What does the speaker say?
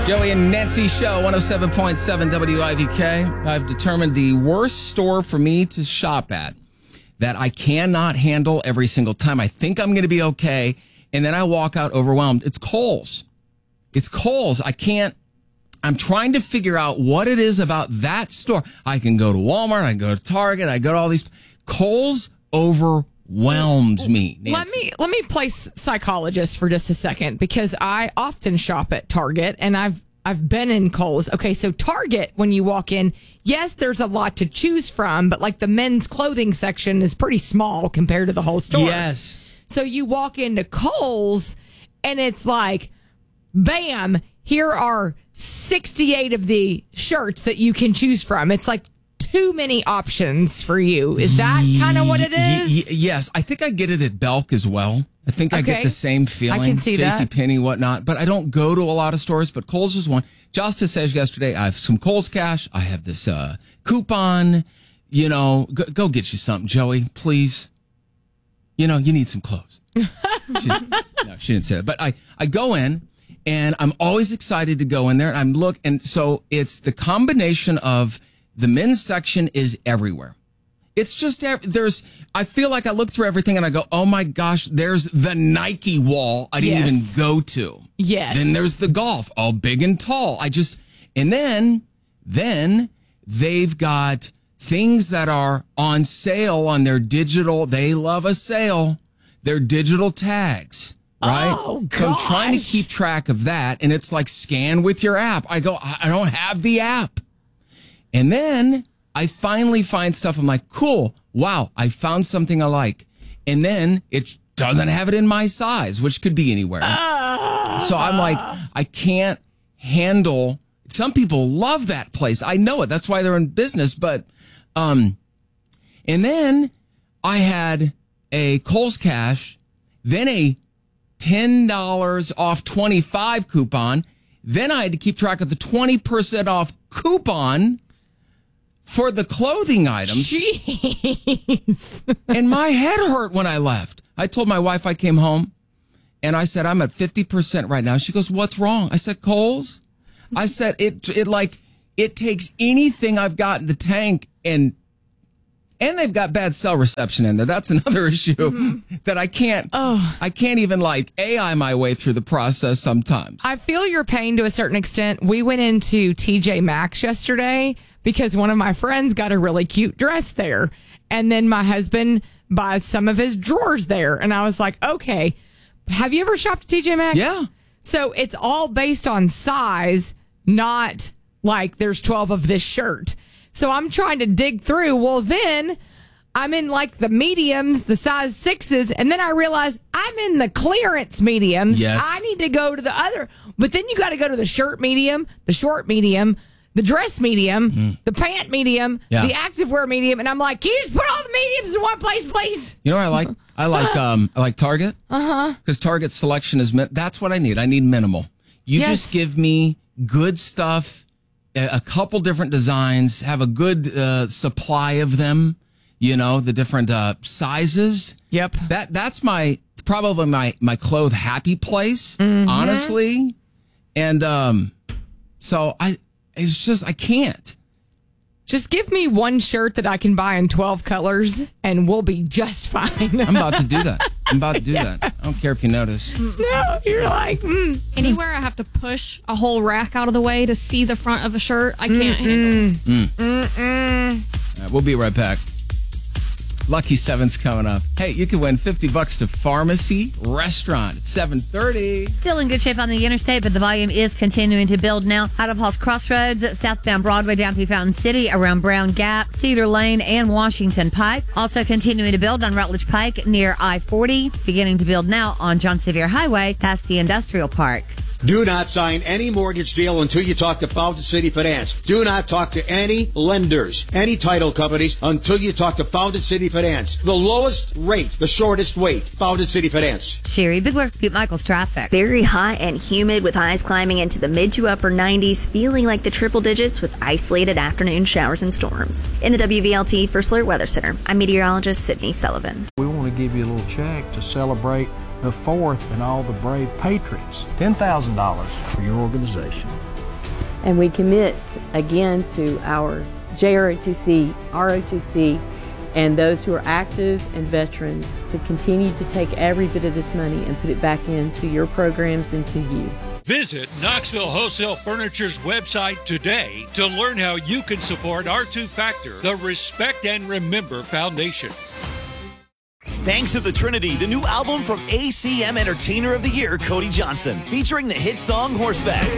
Joey and Nancy Show, 107.7 WIVK. I've determined the worst store for me to shop at that I cannot handle every single time. I think I'm going to be okay, and then I walk out overwhelmed. It's Kohl's. It's Kohl's. I'm trying to figure out what it is about that store. I can go to Walmart, I can go to Target, I go to all these. Kohl's overwhelms me, Nancy. Let me play psychologist for just a second, because I often shop at Target and I've been in Kohl's. Okay, so Target, when you walk in, yes, there's a lot to choose from, but like the men's clothing section is pretty small compared to the whole store. Yes. So you walk into Kohl's and it's like, bam, here are 68 of the shirts that you can choose from. It's like too many options for you. Is that kind of what it is? Yes. I think I get it at Belk as well. I think I get the same feeling. I can see that. JCPenney, whatnot. But I don't go to a lot of stores, but Kohl's is one. Justice says yesterday, I have some Kohl's cash. I have this coupon. You know, go get you something, Joey, please. You know, you need some clothes. She didn't say that. But I go in, and I'm always excited to go in there. And and so it's the combination of the men's section is everywhere. It's just, I feel like I look through everything and I go, oh my gosh, there's the Nike wall I didn't even go to. Yes. Then there's the golf, all big and tall. And then they've got things that are on sale on their digital, they love a sale, their digital tags. Right? Oh, gosh. So I'm trying to keep track of that. And it's like scan with your app. I go, I don't have the app. And then I finally find stuff. I'm like, cool. Wow. I found something I like. And then it doesn't have it in my size, which could be anywhere. So I'm like, I can't handle. Some people love that place. I know it. That's why they're in business. But, and then I had a Kohl's Cash, then a $10 off 25 coupon. Then I had to keep track of the 20% off coupon for the clothing items. Jeez. And my head hurt when I left. I told my wife I came home and I said, I'm at 50% right now. She goes, what's wrong? I said, Kohl's. I said, it takes anything I've got in the tank, and they've got bad cell reception in there. That's another issue that I can't even like AI my way through the process sometimes. I feel your pain to a certain extent. We went into TJ Maxx yesterday because one of my friends got a really cute dress there. And then my husband buys some of his drawers there. And I was like, okay, have you ever shopped at TJ Maxx? Yeah. So it's all based on size, not like there's 12 of this shirt. So I'm trying to dig through. Well, then I'm in like the mediums, the size 6s, and then I realize I'm in the clearance mediums. Yes. I need to go to the other. But then you got to go to the shirt medium, the short medium, the dress medium, the pant medium, the activewear medium, and I'm like, can you just put all the mediums in one place, please? You know what I like? I like Target. Because Target's selection is that's what I need. I need minimal. You just give me good stuff, a couple different designs, have a good supply of them. You know, the different sizes. Yep. That's probably my clothes happy place, honestly. And so it's just I can't. Just give me one shirt that I can buy in 12 colors and we'll be just fine. I'm about to do that. I don't care if you notice. No, you're like, Anywhere I have to push a whole rack out of the way to see the front of a shirt, I can't handle. All right, we'll be right back. Lucky 7's coming up. Hey, you can win $50 to Pharmacy Restaurant at 7:30. Still in good shape on the interstate, but the volume is continuing to build now. Out of Halls Crossroads, southbound Broadway down through Fountain City, around Brown Gap, Cedar Lane, and Washington Pike. Also continuing to build on Rutledge Pike near I-40. Beginning to build now on John Sevier Highway past the Industrial Park. Do not sign any mortgage deal until you talk to Fountain City Finance. Do not talk to any lenders, any title companies until you talk to Fountain City Finance. The lowest rate, the shortest wait, Fountain City Finance. Sherry Bigler, Butte Michaels traffic. Very hot and humid with highs climbing into the mid to upper 90s, feeling like the triple digits with isolated afternoon showers and storms. In the WVLT First Alert Weather Center, I'm meteorologist Sydney Sullivan. We want to give you a little check to celebrate the 4th and all the brave patriots. $10,000 for your organization. And we commit again to our JROTC, ROTC, and those who are active and veterans to continue to take every bit of this money and put it back into your programs and to you. Visit Knoxville Wholesale Furniture's website today to learn how you can support R2 Factor, the Respect and Remember Foundation. Banks of the Trinity, the new album from ACM Entertainer of the Year, Cody Johnson, featuring the hit song Horseback.